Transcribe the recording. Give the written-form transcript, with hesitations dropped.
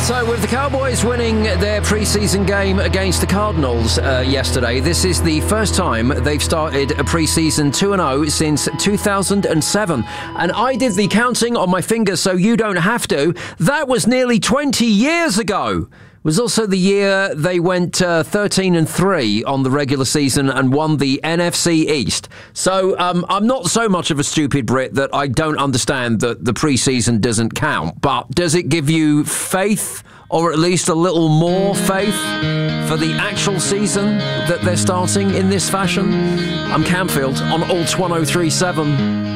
So with the Cowboys winning their preseason game against the Cardinals yesterday, this is the first time they've started a preseason 2-0 since 2007. And I did the counting on my fingers so you don't have to. That was nearly 20 years ago. It was also the year they went 13-3 on the regular season and won the NFC East. So I'm not so much of a stupid Brit that I don't understand that the preseason doesn't count. But does it give you faith, or at least a little more faith, for the actual season that they're starting in this fashion? I'm Campfield on Alt 1037.